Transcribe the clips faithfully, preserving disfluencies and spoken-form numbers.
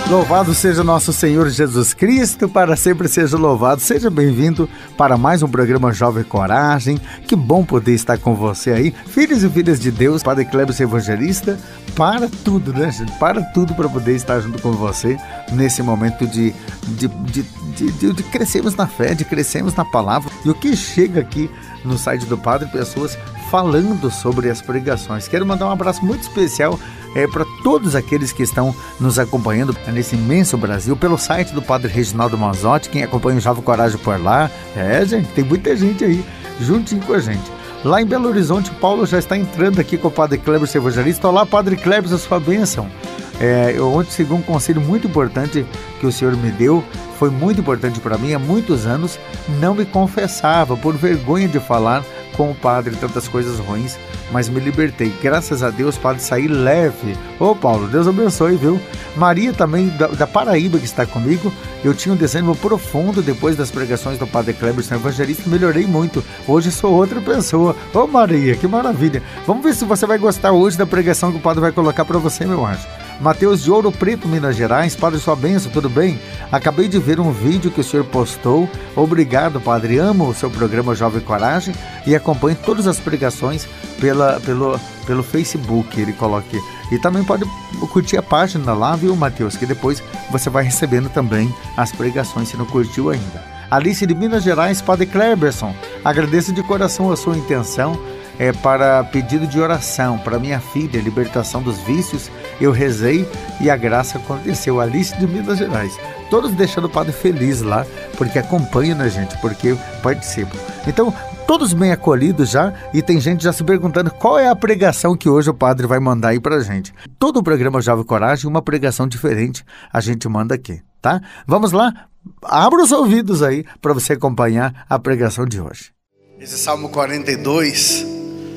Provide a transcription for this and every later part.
Louvado seja nosso Senhor Jesus Cristo, para sempre seja louvado. Seja bem-vindo para mais um programa Jovem Coragem. Que bom poder estar com você aí, filhos e filhas de Deus. Padre Cleber Evangelista, para tudo, né, gente? Para tudo para poder estar junto com você nesse momento de, de, de, de, de, de crescermos na fé, de crescermos na palavra. E o que chega aqui no site do Padre, pessoas falando sobre as pregações. Quero mandar um abraço muito especial É, para todos aqueles que estão nos acompanhando nesse imenso Brasil, pelo site do Padre Reginaldo Manzotti, quem acompanha o Jovem Coragem por lá. É, gente, tem muita gente aí, juntinho com a gente. Lá em Belo Horizonte, o Paulo já está entrando aqui com o Padre Cleber Evangelista. Olá, Padre Cleber, a sua bênção. É, eu ontem segui um conselho muito importante que o Senhor me deu, foi muito importante para mim. Há muitos anos não me confessava, por vergonha de falar com o padre tantas coisas ruins, mas me libertei. Graças a Deus, padre, sair leve. Ô Paulo, Deus abençoe, viu? Maria também, da, da Paraíba, que está comigo. Eu tinha um desânimo profundo depois das pregações do Padre Cleber Evangelista. Melhorei muito. Hoje sou outra pessoa. Ô Maria, que maravilha. Vamos ver se você vai gostar hoje da pregação que o padre vai colocar para você, meu anjo. Mateus de Ouro Preto, Minas Gerais. Padre, sua bênção, tudo bem? Acabei de ver um vídeo que o senhor postou. Obrigado, padre. Amo o seu programa Jovem Coragem e acompanho todas as pregações pela, pelo, pelo Facebook, ele coloca aqui. E também pode curtir a página lá, viu, Mateus? Que depois você vai recebendo também as pregações, se não curtiu ainda. Alice de Minas Gerais, Padre Cleberson, agradeço de coração a sua intenção. É para pedido de oração para minha filha, libertação dos vícios. Eu rezei e a graça aconteceu. Alice de Minas Gerais, todos deixando o padre feliz lá, porque acompanham, né, gente, porque participam. Então, todos bem acolhidos já, e tem gente já se perguntando qual é a pregação que hoje o padre vai mandar aí pra gente. Todo o programa Jovem Coragem, uma pregação diferente a gente manda aqui, tá? Vamos lá, abra os ouvidos aí para você acompanhar a pregação de hoje. Esse Salmo quarenta e dois,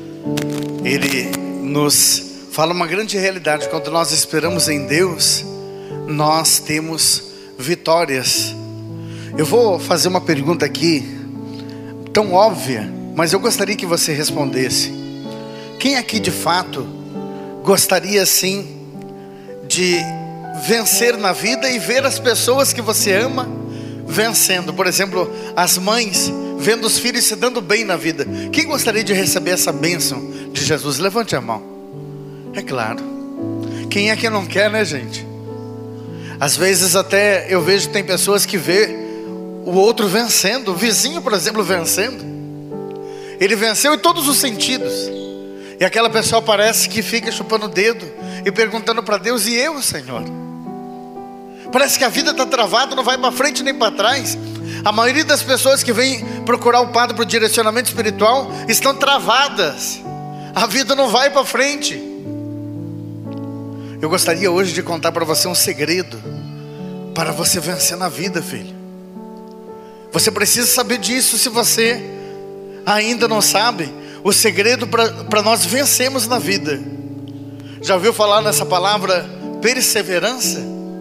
ele nos fala uma grande realidade. Quando nós esperamos em Deus, nós temos vitórias. Eu vou fazer uma pergunta aqui, tão óbvia, mas eu gostaria que você respondesse. Quem aqui de fato gostaria sim de vencer na vida e ver as pessoas que você ama vencendo? Por exemplo, as mães vendo os filhos se dando bem na vida. Quem gostaria de receber essa bênção de Jesus? Levante a mão. É claro. Quem é que não quer, né, gente? Às vezes até eu vejo que tem pessoas que vê o outro vencendo, o vizinho, por exemplo, vencendo. Ele venceu em todos os sentidos, e aquela pessoa parece que fica chupando o dedo e perguntando para Deus: e eu, Senhor? Parece que a vida está travada, não vai para frente nem para trás. A maioria das pessoas que vêm procurar o padre para o direcionamento espiritual estão travadas. A vida não vai para frente. Eu gostaria hoje de contar para você um segredo para você vencer na vida, filho. Você precisa saber disso. Se você ainda não sabe, o segredo para nós vencermos na vida. Já ouviu falar nessa palavra perseverança?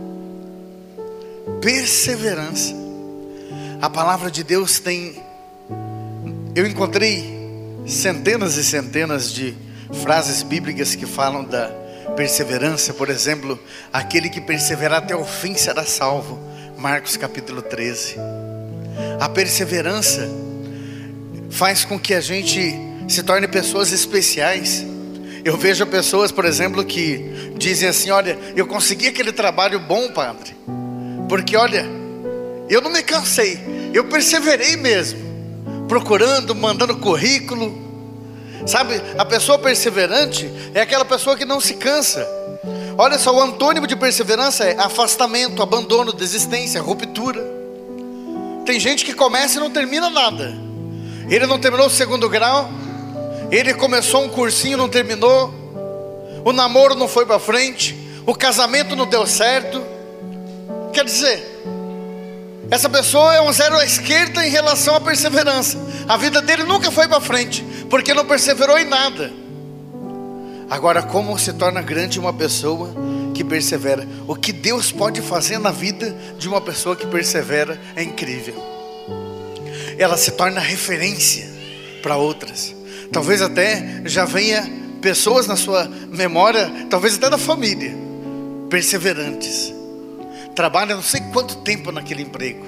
Perseverança. A palavra de Deus tem... Eu encontrei centenas e centenas de frases bíblicas que falam da perseverança. Por exemplo, aquele que perseverar até o fim será salvo. Marcos capítulo treze. A perseverança faz com que a gente se torne pessoas especiais. Eu vejo pessoas, por exemplo, que dizem assim: olha, eu consegui aquele trabalho bom, padre, porque olha, eu não me cansei, eu perseverei mesmo, procurando, mandando currículo. Sabe, a pessoa perseverante é aquela pessoa que não se cansa. Olha só, o antônimo de perseverança é afastamento, abandono, desistência, ruptura. Tem gente que começa e não termina nada. Ele não terminou o segundo grau, ele começou um cursinho e não terminou, o namoro não foi para frente, o casamento não deu certo. Quer dizer, essa pessoa é um zero à esquerda em relação à perseverança. A vida dele nunca foi para frente, porque não perseverou em nada. Agora, como se torna grande uma pessoa que persevera? O que Deus pode fazer na vida de uma pessoa que persevera é incrível. Ela se torna referência para outras. Talvez até já venha pessoas na sua memória, talvez até da família, perseverantes. trabalha não sei quanto tempo naquele emprego,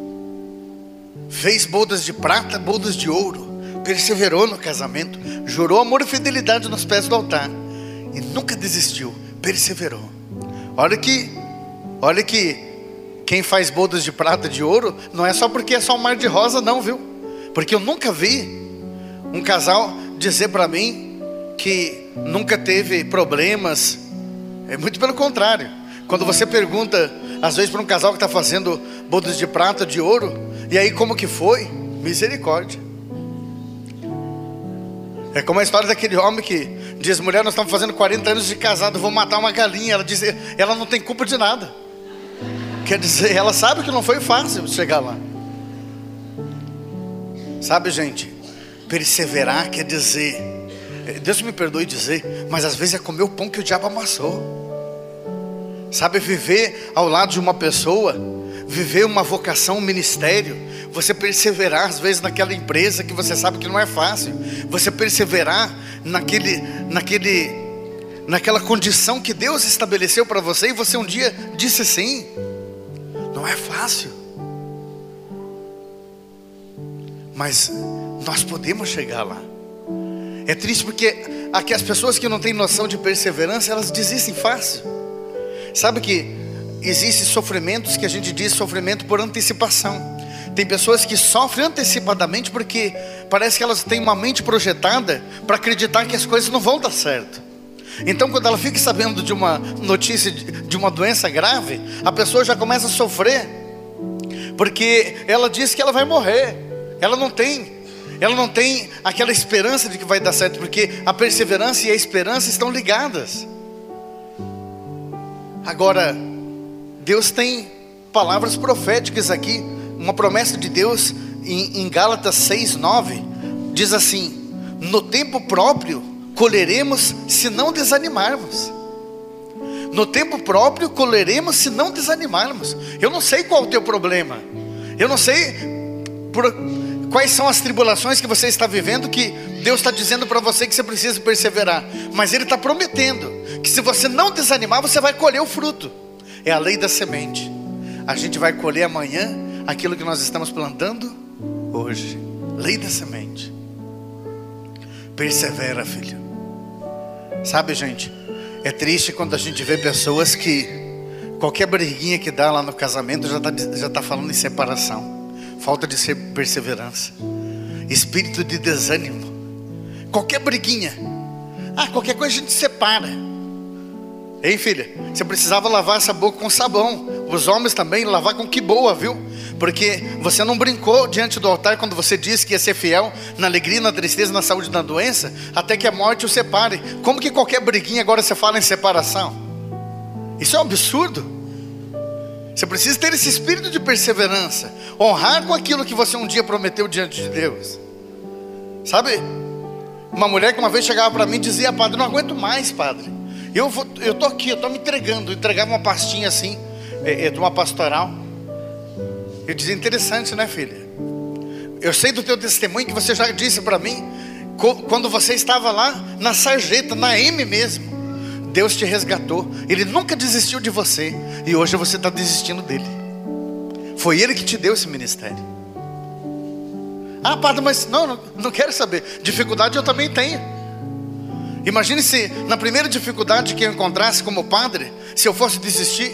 fez bodas de prata, bodas de ouro, perseverou no casamento, jurou amor e fidelidade nos pés do altar e nunca desistiu, perseverou. Olha que, olha que quem faz bodas de prata, de ouro, não é só porque é só um mar de rosa não, viu? Porque eu nunca vi um casal dizer para mim que nunca teve problemas. É muito pelo contrário. Quando você pergunta às vezes para um casal que está fazendo bodas de prata, de ouro, e aí como que foi? Misericórdia. É como a história daquele homem que diz: mulher, nós estamos fazendo quarenta anos de casado, vou matar uma galinha. Ela diz, ela não tem culpa de nada. Quer dizer, ela sabe que não foi fácil chegar lá. Sabe, gente, perseverar quer dizer, Deus me perdoe dizer, mas às vezes é comer o pão que o diabo amassou. Sabe, viver ao lado de uma pessoa, viver uma vocação, um ministério, você perseverar às vezes naquela empresa que você sabe que não é fácil, você perseverar naquele, naquele, naquela condição que Deus estabeleceu para você, e você um dia disse sim. Não é fácil, mas nós podemos chegar lá. É triste porque aqui as pessoas que não têm noção de perseverança, elas desistem fácil. Sabe que existem sofrimentos que a gente diz sofrimento por antecipação. Tem pessoas que sofrem antecipadamente porque parece que elas têm uma mente projetada para acreditar que as coisas não vão dar certo. Então quando ela fica sabendo de uma notícia de uma doença grave, a pessoa já começa a sofrer, porque ela diz que ela vai morrer. Ela não tem Ela não tem aquela esperança de que vai dar certo, porque a perseverança e a esperança estão ligadas. Agora, Deus tem palavras proféticas aqui. Uma promessa de Deus em, em Gálatas seis, nove diz assim: no tempo próprio colheremos se não desanimarmos. No tempo próprio colheremos se não desanimarmos. Eu não sei qual é o teu problema, eu não sei por, quais são as tribulações que você está vivendo, que Deus está dizendo para você que você precisa perseverar, mas Ele está prometendo que se você não desanimar, você vai colher o fruto. É a lei da semente. A gente vai colher amanhã aquilo que nós estamos plantando hoje. Lei da semente. Persevera, filho. Sabe, gente, é triste quando a gente vê pessoas que qualquer briguinha que dá lá no casamento já está já tá falando em separação. Falta de ser perseverança, espírito de desânimo. Qualquer briguinha, ah, qualquer coisa a gente separa. Ei, filha, você precisava lavar essa boca com sabão. Os homens também, lavar com que boa, viu? Porque você não brincou diante do altar quando você disse que ia ser fiel na alegria, na tristeza, na saúde e na doença, até que a morte o separe. Como que qualquer briguinha agora você fala em separação? Isso é um absurdo. Você precisa ter esse espírito de perseverança, honrar com aquilo que você um dia prometeu diante de Deus. Sabe, uma mulher que uma vez chegava para mim e dizia: padre, não aguento mais, padre, Eu vou, eu tô aqui, eu tô me entregando. Eu entregava uma pastinha assim, é, é, de uma pastoral. Eu dizia: interessante, né, filha? Eu sei do teu testemunho que você já disse para mim, quando você estava lá na sarjeta, na M mesmo, Deus te resgatou. Ele nunca desistiu de você, e hoje você está desistindo dele. Foi Ele que te deu esse ministério. Ah, padre, mas não, não, não quero saber. Dificuldade eu também tenho. Imagine se na primeira dificuldade que eu encontrasse como padre, se eu fosse desistir.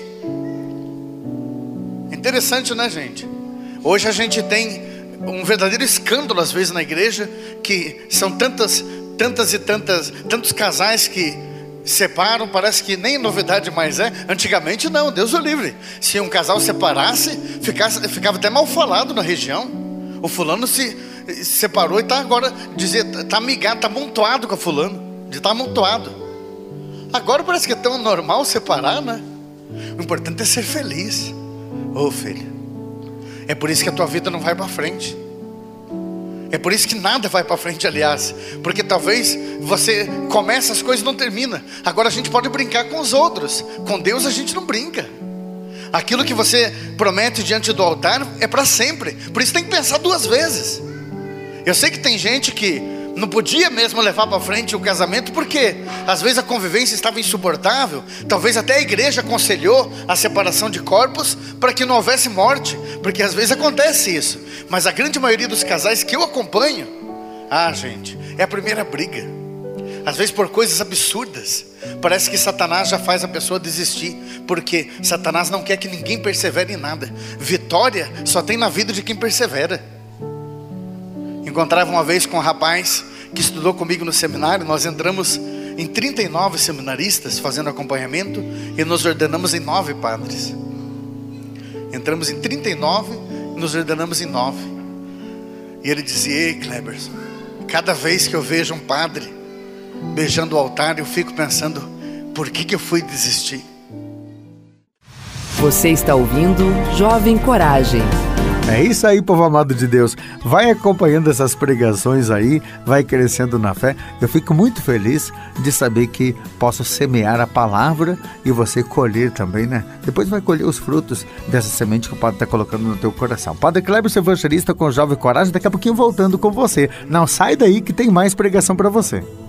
Interessante, né, gente? Hoje a gente tem um verdadeiro escândalo às vezes na igreja, que são tantas, tantas e tantas, tantos casais que separam, parece que nem novidade mais é. Antigamente não, Deus o livre. Se um casal separasse, ficasse, ficava até mal falado na região. O fulano se separou e está agora, dizia, está amigado, está amontoado com a fulano, de estar amontoado. Agora parece que é tão normal separar, né? O importante é ser feliz. Ô oh, filha, é por isso que a tua vida não vai para frente. É por isso que nada vai para frente, aliás. Porque talvez você começa as coisas e não termina. Agora a gente pode brincar com os outros, com Deus a gente não brinca. Aquilo que você promete diante do altar é para sempre. Por isso tem que pensar duas vezes. Eu sei que tem gente que não podia mesmo levar para frente o casamento, porque às vezes a convivência estava insuportável. Talvez até a igreja aconselhou a separação de corpos para que não houvesse morte, porque às vezes acontece isso. Mas a grande maioria dos casais que eu acompanho, ah gente, é a primeira briga, às vezes por coisas absurdas. Parece que Satanás já faz a pessoa desistir, porque Satanás não quer que ninguém persevere em nada. Vitória só tem na vida de quem persevera. Encontrava uma vez com um rapaz que estudou comigo no seminário. Nós entramos em trinta e nove seminaristas fazendo acompanhamento, e nos ordenamos em nove padres. Entramos em trinta e nove e nos ordenamos em nove. E ele dizia: ei Kleberson, cada vez que eu vejo um padre beijando o altar, eu fico pensando, por que que eu fui desistir? Você está ouvindo Jovem Coragem. É isso aí, povo amado de Deus. Vai acompanhando essas pregações aí, vai crescendo na fé. Eu fico muito feliz de saber que posso semear a palavra e você colher também, né? Depois vai colher os frutos dessa semente que o Padre está colocando no teu coração. Padre Kleber, evangelista com Jovem Coragem, daqui a pouquinho voltando com você. Não sai daí que tem mais pregação para você.